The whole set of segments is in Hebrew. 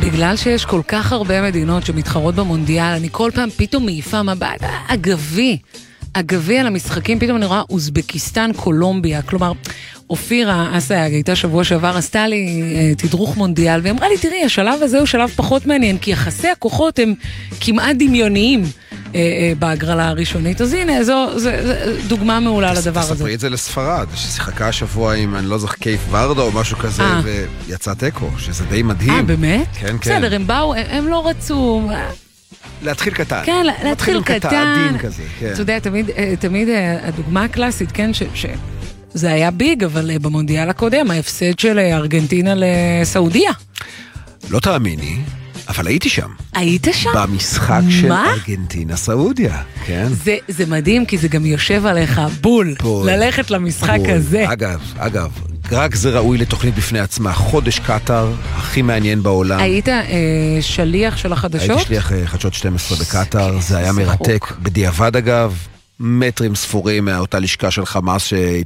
בגלל שיש כל כך הרבה מדינות שמתחרות במונדיאל, אני כל פעם פתאום מעיפה מבט, אגבי על המשחקים, פתאום אני רואה אוזבקיסטן, קולומביה, כלומר, אופירה אסייג הייתה שבוע שעבר, עשתה לי תדרוך מונדיאל, ואמרה לי, תראי, השלב הזה הוא שלב פחות מעניין, כי יחסי הכוחות הם כמעט דמיוניים בהגרלה הראשונית, אז הנה, זו דוגמה מעולה לדבר הזה. תספרי את זה לספרד, ששיחקה השבוע עם, אני לא זוכר, קייף ורדה או משהו כזה, ויצא טקו, שזה די מדהים. באמת? כן, כן. בסדר, הם באו, הם לא רצו... להתחיל קטן. כן, להתחיל קטן. כזה, כן. אתה יודע, תמיד הדוגמה הקלאסית, כן, זה היה ביג, אבל במונדיאל הקודם, ההפסד של ארגנטינה לסעודיה. לא תאמיני, אבל הייתי שם. היית שם? במשחק של ארגנטינה סעודיה, כן. זה מדהים, כי זה גם יושב עליך בול. ללכת למשחק הזה. אגב, רק זה ראוי לתוכנית בפני עצמה. חודש קטר, הכי מעניין בעולם. היית שליח של החדשות? הייתי שליח חדשות 12 בקטר, זה היה מרתק. בדיעבד אגב, מטרים ספורים מאותה לשכה של חמאס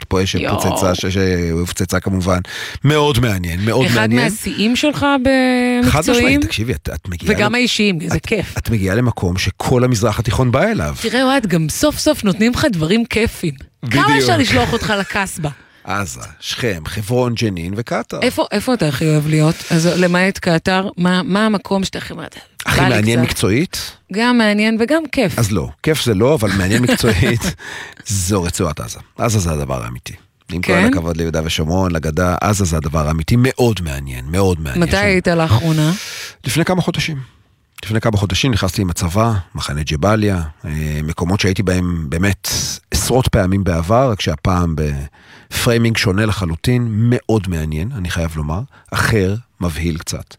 שהופצצה כמובן. מאוד מעניין, מאוד אחד מעניין. אחד מהשיאים שלך במקצועים? חד משמעית, תקשיבי, את מגיעה... וגם האישיים, זה כיף. את מגיעה למקום שכל המזרח התיכון בא אליו. תראה, אוהד, גם סוף סוף נותנים לך דברים כיפים. כמה אפשר לשלוח אותך לקסבה? עזה, שכם, חברון, ג'נין וקטר. איפה אתה הכי אוהב להיות? אז למעט קטר, מה המקום שאתה הכי מעט? הכי מעניין מקצועית? גם מעניין וגם כיף. אז לא, כיף זה לא, אבל מעניין מקצועית זו רצועת עזה. עזה זה הדבר האמיתי. עם כל הכבוד ליהודה ושומרון, לגדה, עזה זה הדבר האמיתי, מאוד מעניין, מאוד מעניין. מתי היית לאחרונה? לפני כמה חודשים נכנסתי עם הצבא, מחנה ג'באליה, מקומות שהייתי בהם באמת עשרות פעמים בעבר, רק שהפעם בפריימינג שונה לחלוטין, מאוד מעניין, אני חייב לומר, אחר, מבהיל קצת.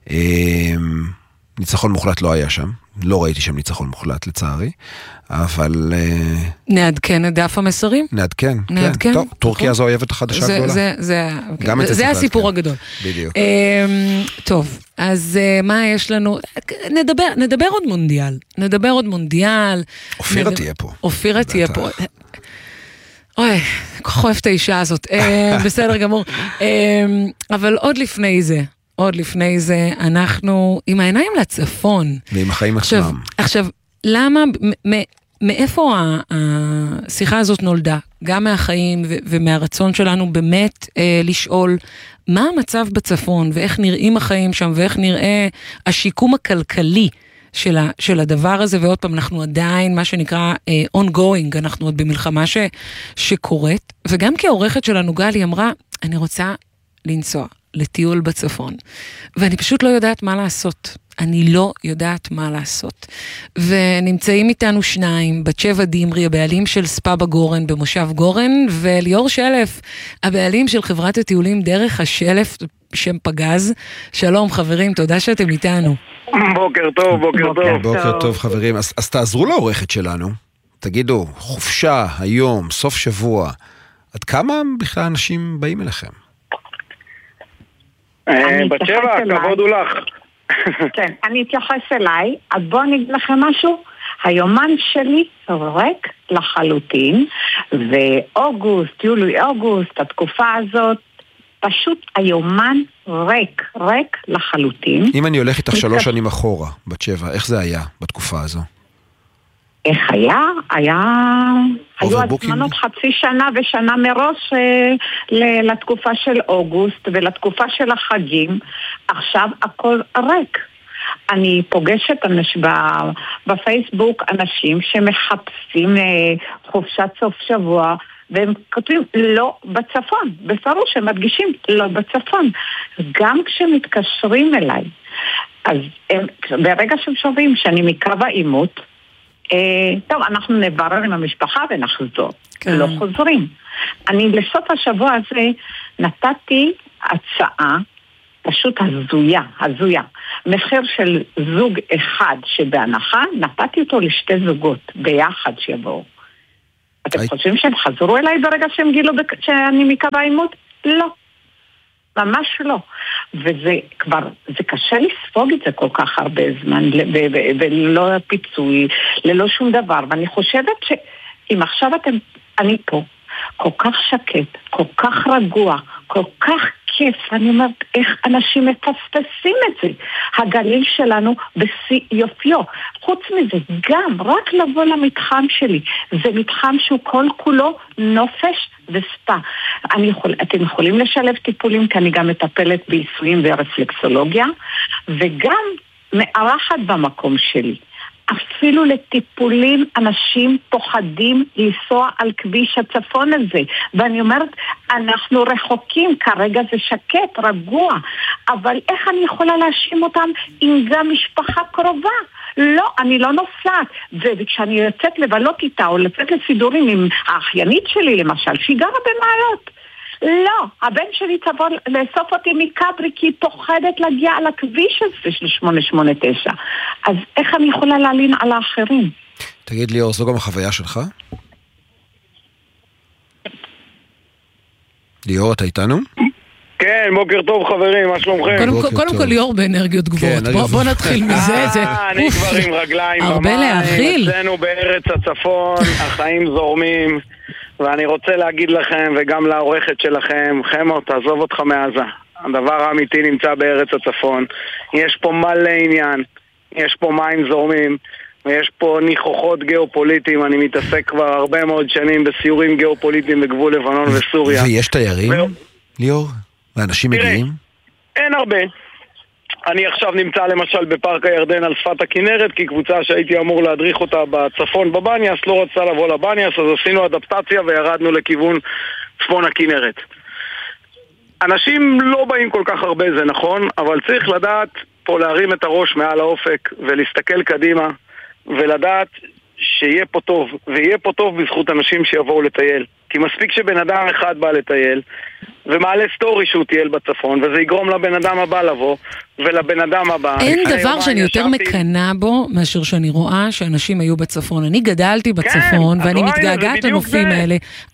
ניצחון מוחלט לא היה שם, לא ראיתי שם ניצחון מוחלט לצערי, אבל... נעדכן את דף המסרים? נעדכן, כן. טוב, טורקיה זו האויבת החדשה גדולה. זה הסיפור הגדול. בדיוק. טוב, אז מה יש לנו? נדבר עוד מונדיאל. אופירה תהיה פה. אופירה תהיה פה. אוי, כל אוהב את האישה הזאת. בסדר גמור. אבל עוד לפני זה, אנחנו עם העיניים לצפון. ועם החיים עצמם. עכשיו, למה, מאיפה השיחה הזאת נולדה? גם מהחיים ומהרצון שלנו באמת לשאול מה המצב בצפון, ואיך נראים החיים שם, ואיך נראה השיקום הכלכלי של הדבר הזה, ועוד פעם אנחנו עדיין, מה שנקרא ongoing, אנחנו עוד במלחמה שקורית, וגם כעורכת שלנו גלי אמרה, אני רוצה לנסוע לטיול בצפון, ואני פשוט לא יודעת מה לעשות. ונמצאים איתנו שניים, בת שבע דימרי, הבעלים של ספא בגורן במושב גורן, וליאור שלף, הבעלים של חברת הטיולים דרך השלף, שם פגז. שלום חברים, תודה שאתם איתנו. בוקר טוב. בוקר טוב חברים, אז תעזרו לעורכת שלנו, תגידו, חופשה, היום, סוף שבוע, עד כמה בכלל אנשים באים אליכם? בת שבע, כבוד הוא לך. כן, אני אתייחס אליי, אז בואו אני אגיד לכם משהו, היומן שלי ריק לחלוטין, ואוגוסט, יולי-אוגוסט, התקופה הזאת, פשוט היומן ריק לחלוטין. אם אני הולך איתך 3 שנים אחורה, בת שבע, איך זה היה בתקופה הזו? איך היה? היו הזמנות חצי שנה ושנה מראש לתקופה של אוגוסט ולתקופה של החגים. עכשיו הכל ריק. אני פוגשת בפייסבוק אנשים שמחפשים חופשת סוף שבוע, והם כותבים לא בצפון, בפירוש הם מדגישים לא בצפון. גם כשמתקשרים אליי, אז ברגע שהם שומעים שאני מקו העימות, טוב, אנחנו נברר עם המשפחה ונחזור. לא חוזרים. אני לסוף השבוע הזה נתתי הצעה פשוט הזויה. מחיר של זוג אחד שבהנחה, נתתי אותו לשתי זוגות ביחד שיבואו. אתם חושבים שהם חזרו אליי ברגע שהם גילו שאני מקו העימות? לא. ממש לא. וזה כבר, זה קשה לספוג את זה כל כך הרבה זמן, וללא פיצוי, ללא שום דבר. ואני חושבת שאם עכשיו אני פה, כל כך שקט, כל כך רגוע, כל כך כיף, אני אומרת, איך אנשים מפספסים את זה. הגליל שלנו בשיא יופיו. חוץ מזה, גם רק לבוא למתחם שלי, זה מתחם שהוא כל כולו נופש וספה. אתם יכולים לשלב טיפולים, כי אני גם מטפלת בעיסויים ורפלקסולוגיה, וגם מארחת במקום שלי. אפילו לטיפולים אנשים פוחדים לנסוע על כביש הצפון הזה. ואני אומרת, אנחנו רחוקים, כרגע זה שקט, רגוע. אבל איך אני יכולה להאשים אותם עם גם משפחה קרובה? לא, אני לא נוסעת. וכשאני יוצאת לבלות איתה או לצאת לסידורים עם האחיינית שלי למשל, שהיא גרה במעלות. לא, הבן שלי תבוא לאסוף אותי מקברי כי היא פוחדת להגיע על הכביש הזה של 889. אז איך אני יכולה להלין על האחרים? תגיד ליאור, זו גם החוויה שלך? ליאור, אתה איתנו? כן, בוקר טוב חברים, מה שלומכם? קודם כל ליאור באנרגיות גבוהות, בוא נתחיל מזה. אני כבר עם רגליים במים, אצלנו בארץ הצפון, החיים זורמים, ואני רוצה להגיד לכם וגם לעורכת שלכם, חמו, תעזוב אותך מעזה. הדבר האמיתי נמצא בארץ הצפון. יש פה מלא עניין, יש פה מים זורמים, ויש פה ניחוחות גיאופוליטיים. אני מתעסק כבר הרבה מאוד שנים בסיורים גיאופוליטיים בגבול לבנון וסוריה. ויש תיירים, ליאור? ואנשים מגיעים? אין הרבה. אני עכשיו נמצא למשל בפארק הירדן על שפת הכנרת, כי קבוצה שהייתי אמור להדריך אותה בצפון בבניאס לא רצה לבוא לבניאס, אז עשינו אדפטציה וירדנו לכיוון צפון הכנרת. אנשים לא באים כל כך הרבה, זה נכון, אבל צריך לדעת פה להרים את הראש מעל האופק ולהסתכל קדימה ולדעת שיהיה פה טוב, ויהיה פה טוב בזכות אנשים שיבואו לטייל. כי מספיק שבן אדם אחד בא לטייל ומעלה סטורי שהוא טייל בצפון, וזה יגרום לבן אדם הבא לבוא ולבן אדם הבא. אין דבר שאני יותר מקנה בו מאשר שאני רואה שאנשים היו בצפון. אני גדלתי בצפון ואני מתגעגעת לנופים האלה,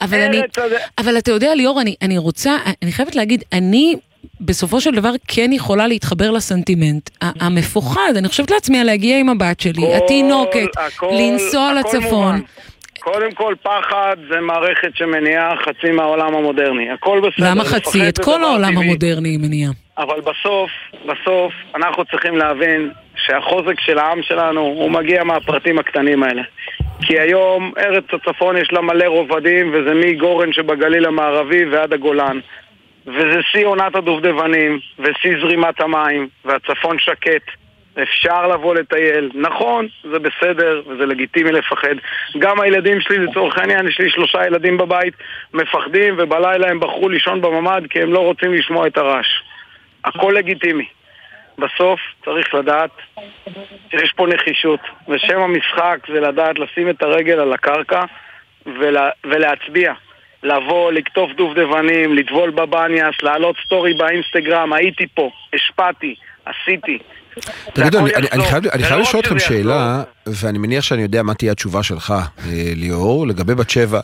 אבל אתה יודע ליאור, אני חייבת להגיד, אני בסופו של דבר כן יכולה להתחבר לסנטימנט המפוחד. אני חושבת לעצמי על להגיע עם הבת שלי, התינוקת, לנסוע לצפון. קודם כל פחד זה מערכת שמניעה חצי מהעולם המודרני. הכל בסדר. למה חצי? את כל העולם המודרני היא מניעה. אבל בסוף אנחנו צריכים להבין שהחוזק של העם שלנו הוא מגיע מהפרטים הקטנים האלה. כי היום ארץ הצפון יש לה מלא רובדים, וזה מגורן שבגליל המערבי ועד הגולן. וזה שיא עונת הדובדבנים, ושיא זרימת המים, והצפון שקט. אפשר לבוא לטייל, נכון, זה בסדר וזה לגיטימי לפחד. גם הילדים שלי, לצורך העניין, יש לי 3 ילדים בבית, מפחדים, ובלילה הם בחרו לישון בממד כי הם לא רוצים לשמוע את הרעש. הכל לגיטימי. בסוף צריך לדעת שיש פה נחישות, ושם המשחק זה לדעת לשים את הרגל על הקרקע ולהצביע. לבוא, לכתוב דובדבנים, לטבול בבניאס, לעלות סטורי באינסטגרם, הייתי פה, השפעתי, עשיתי. תגידו, אני חייב לשאול אתכם שאלה, ואני מניח שאני יודע מה תהיה התשובה שלך, ליאור, לגבי בת שבע.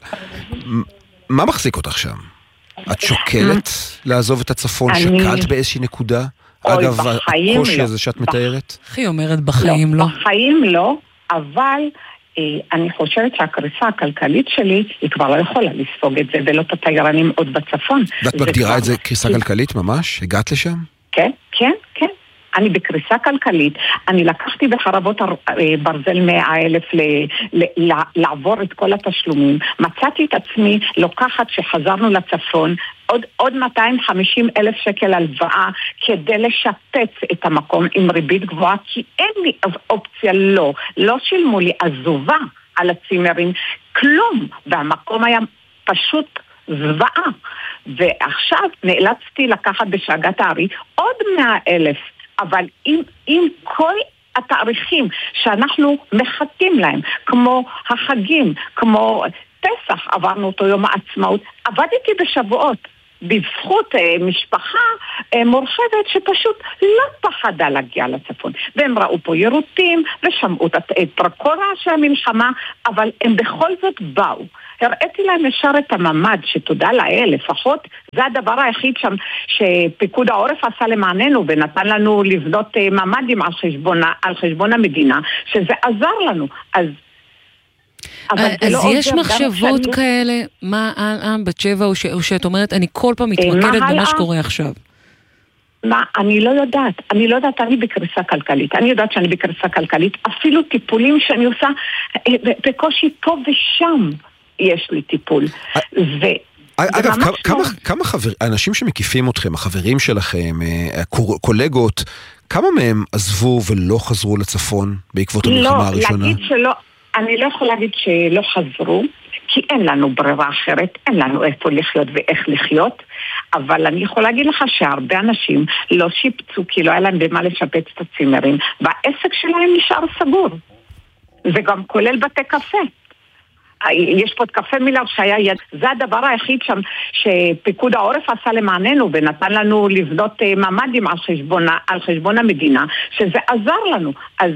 מה מחזיק אותך שם? את שוקלת לעזוב את הצפון? שקלת באיזושהי נקודה? אגב, הקושי הזה שאת מתארת? היא אומרת בחיים לא. בחיים לא, אבל אני חושבת שהקריסה הכלכלית שלי היא כבר לא יכולה לספוג את זה ולא את התיירנים עוד בצפון. ואת מגדירה את זה קריסה כלכלית ממש? הגעת לשם? כן, כן, כן. אני בקריסה כלכלית, אני לקחתי בחרבות ברזל 100,000 לעבור את כל התשלומים, מצאתי את עצמי לוקחת שחזרנו לצפון עוד 250,000 שקל הלוואה כדי לשפץ את המקום עם ריבית גבוהה, כי אין לי אופציה, לא שילמו לי עזובה על הצימרים, כלום, והמקום היה פשוט זוועה, ועכשיו נאלצתי לקחת בשאגת הארי עוד 100,000, אבל עם כל התאריכים שאנחנו מחכים להם, כמו החגים, כמו פסח, עברנו אותו יום העצמאות, עבדתי בשבועות, בזכות משפחה מורחבת שפשוט לא פחדה להגיע לצפון. והם ראו פה ירוטים ושמעו את פרקורה של המלחמה, אבל הם בכל זאת באו. הראיתי להם ישר את הממד, שתודה לאל, לפחות זה הדבר היחיד שם שפיקוד העורף עשה למעננו ונתן לנו לבנות ממדים על חשבון המדינה, שזה עזר לנו. אז יש מחשבות כאלה, מה בת שבע, או שאת אומרת, אני כל פעם מתמקדת במה שקורה עכשיו? אני לא יודעת, אני בקריסה כלכלית. אני יודעת שאני בקריסה כלכלית. אפילו טיפולים שאני עושה, בקושי פה ושם יש לי טיפול. אגב, כמה אנשים שמקיפים אתכם, החברים שלכם, הקולגות, כמה מהם עזבו ולא חזרו לצפון בעקבות המלחמה הראשונה? אני לא יכול להגיד שלא חזרו, כי אין לנו ברירה אחרת, אין לנו איפה לחיות ואיך לחיות, אבל אני יכול להגיד לך שהרבה אנשים לא שיפצו, כי לא היה להם במה לשפץ את הצימרים, והעסק שלהם נשאר סגור. זה גם כולל בתי קפה. יש פה את קפה מילר שהיה יד, זה הדבר היחיד שם שפיקוד העורף עשה למעננו ונתן לנו לבנות ממדים על חשבון המדינה, שזה עזר לנו. אז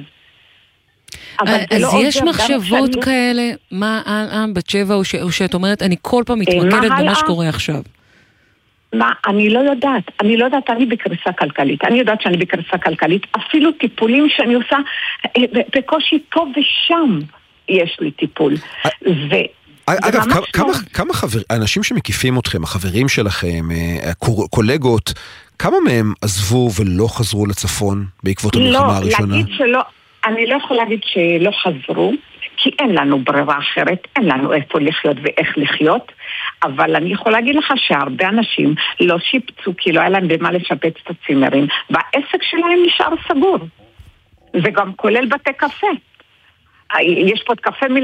יש מחשבות כאלה, מה הלאה בת שבע, או שאת אומרת, אני כל פעם מתמקדת במה שקורה עכשיו? אני לא יודעת, אני בקריסה כלכלית. אני יודעת שאני בקריסה כלכלית. אפילו טיפולים שאני עושה, בקושי פה ושם יש לי טיפול. אגב, כמה אנשים שמקיפים אתכם, החברים שלכם, הקולגות, כמה מהם עזבו ולא חזרו לצפון בעקבות המלחמה הראשונה? אני לא יכול להגיד שלא חזרו, כי אין לנו ברירה אחרת, אין לנו איפה לחיות ואיך לחיות, אבל אני יכול להגיד לך שהרבה אנשים לא שיפצו, כי לא היה להם במה לשפץ את הצימרים, והעסק שלהם נשאר סגור. זה גם כולל בתי קפה. יש פה את קפה